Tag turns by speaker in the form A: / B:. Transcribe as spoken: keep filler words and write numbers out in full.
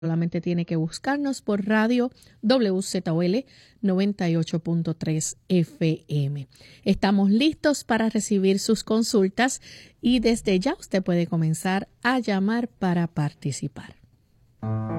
A: Solamente tiene que buscarnos por radio W Z O L noventa y ocho punto tres F M. Estamos listos para recibir sus consultas y desde ya usted puede comenzar a llamar para participar.